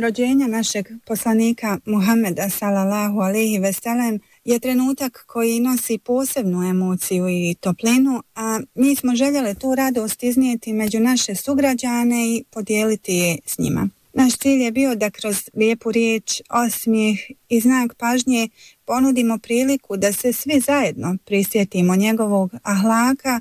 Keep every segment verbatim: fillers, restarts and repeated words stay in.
rođenja našeg poslanika Muhameda sallallahu alejhi ve sellem je trenutak koji nosi posebnu emociju i toplinu, a mi smo željeli tu radost iznijeti među naše sugrađane i podijeliti je s njima. Naš cilj je bio da kroz lijepu riječ, osmijeh i znak pažnje ponudimo priliku da se svi zajedno prisjetimo njegovog ahlaka,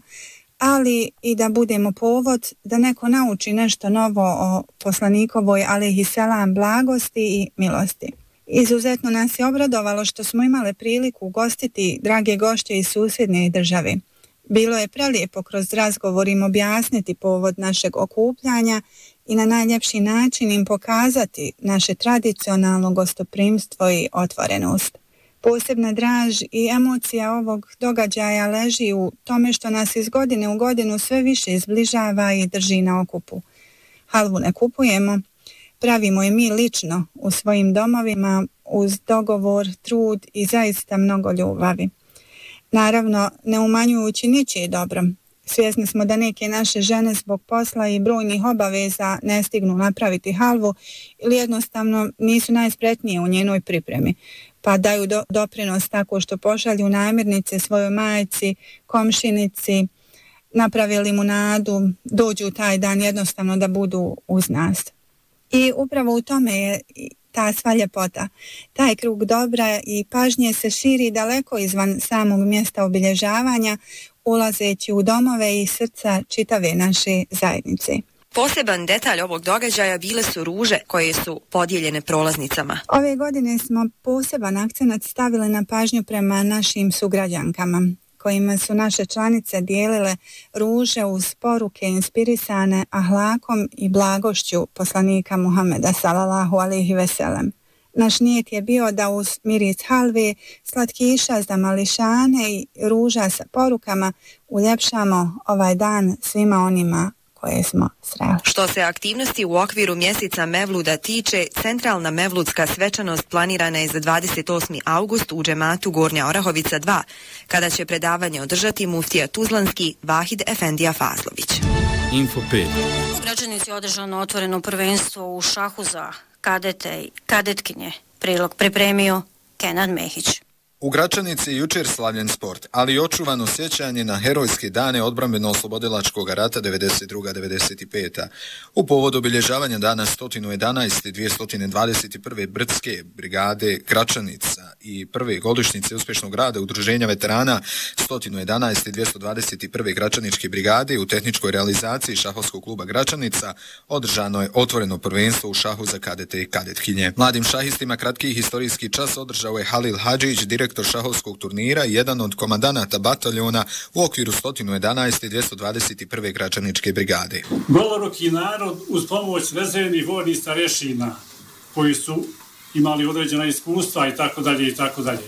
ali i da budemo povod da neko nauči nešto novo o poslanikovoj alejhi selam blagosti i milosti. Izuzetno nas je obradovalo što smo imali priliku ugostiti drage gošće iz susjedne države. Bilo je prelijepo kroz razgovor im objasniti povod našeg okupljanja i na najljepši način im pokazati naše tradicionalno gostoprimstvo i otvorenost. Posebna draž i emocija ovog događaja leži u tome što nas iz godine u godinu sve više izbližava i drži na okupu. Halvu ne kupujemo, pravimo je mi lično u svojim domovima uz dogovor, trud i zaista mnogo ljubavi. Naravno, ne umanjujući ničije dobro. Svjesni smo da neke naše žene zbog posla i brojnih obaveza ne stignu napraviti halvu ili jednostavno nisu najspretnije u njenoj pripremi, pa daju do, doprinos tako što pošalju namirnice svojoj majci, komšinici, naprave limunadu, dođu taj dan jednostavno da budu uz nas. I upravo u tome je ta sva ljepota. Taj krug dobra i pažnje se širi daleko izvan samog mjesta obilježavanja, ulazeći u domove i srca čitave naše zajednice. Poseban detalj ovog događaja bile su ruže koje su podijeljene prolaznicama. Ove godine smo poseban akcenat stavili na pažnju prema našim sugrađankama, kojima su naše članice dijelile ruže uz poruke inspirisane ahlakom i blagošću poslanika Muhameda sallallahu alejhi ve sellem. Naš nijet je bio da uz miris halve, slatkiša za mališane i ruža sa porukama uljepšamo ovaj dan svima onima koje smo sreli. Što se aktivnosti u okviru mjeseca Mevluda tiče, centralna mevludska svečanost planirana je za dvadeset osmi august u džematu Gornja Orahovica dva, kada će predavanje održati muftija Tuzlanski Vahid Efendija Fazlović. Info pet. U Gračanici je održano otvoreno prvenstvo u šahu za kadete i kadetkinje. Prilog pripremio Kenan Mehić. U Gračanici je jučer slavljen sport, ali i očuvano sjećanje na herojske dane odbrambeno-oslobodilačkog rata devedeset druga devedeset peta. U povodu obilježavanja dana sto jedanaeste i dvjesto dvadeset prve Brdske brigade Gračanica i prve godišnjice uspješnog rada Udruženja veterana sto jedanaeste i dvjesto dvadeset prve Gračaničke brigade u tehničkoj realizaciji šahovskog kluba Gračanica održano je otvoreno prvenstvo u šahu za kadete i kadetkinje. Mladim šahistima kratki historijski čas održao je Halil Hadžić, direktor šahovskog turnira i jedan od komandanata bataljona u okviru sto jedanaeste i dvjesto dvadeset prve Gračaničke brigade. Goloruki narod uz pomoć rezervnih vojnih starešina koji su imali određena iskustva i tako dalje i tako dalje.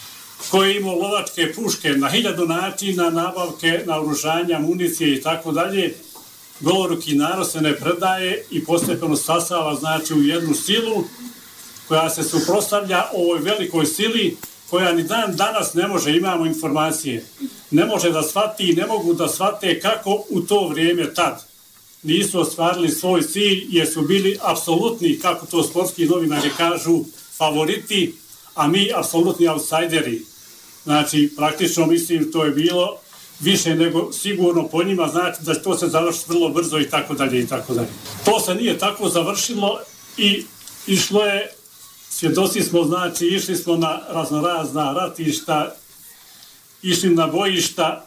Koji je imao lovačke puške na hiljadu načina, nabavke, naoružanja, municije i tako dalje. Goloruki narod se ne predaje i postepeno sasava znači u jednu silu koja se suprotstavlja ovoj velikoj sili koja ni dan danas ne može, imamo informacije, ne može da shvati i ne mogu da shvate kako u to vrijeme tad nisu ostvarili svoj cilj jer su bili apsolutni, kako to sportski novinari kažu, favoriti, a mi apsolutni outsideri. Znači, praktično mislim to je bilo više nego sigurno po njima, znači da to se završi vrlo brzo i tako dalje i tako dalje. To se nije tako završilo i išlo je, svjedoci smo, znači, išli smo na raznorazna ratišta, išli na bojišta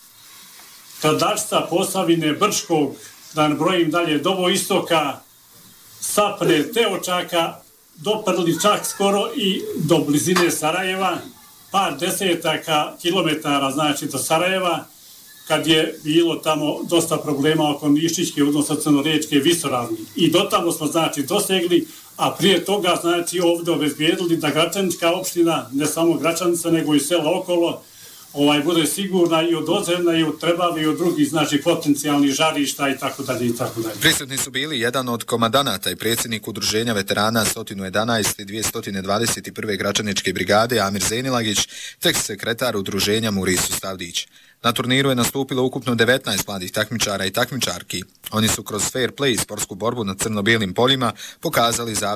Kradačca, Posavine, Brčkog, da ne brojim dalje, do istoka, Sapne, Teočaka, doprli čak skoro i do blizine Sarajeva, par desetaka kilometara, znači, do Sarajeva, kad je bilo tamo dosta problema oko Nišićke, odnosno Crnoriječke visoravni. I do tamo smo, znači, dosegli, a prije toga, znači, ovdje obezbijedili da Gračanička opština, ne samo Gračanica, nego i sela okolo, ovaj, bude sigurna i od Ozerna i od Trebave i od drugih, znači, potencijalnih žarišta i tako dalje i tako dalje. Prisutni su bili jedan od komandanata i predsjednik Udruženja veterana sto jedanaeste i dvjesto dvadeset prve Gračaničke brigade Amir Zenilagić, tek sekretar Udruženja Murisu Stavdić. Na turniru je nastupilo ukupno devetnaest mladih takmičara i takmičarki. Oni su kroz fair play i sportsku borbu na crno-bijelim poljima pokazali za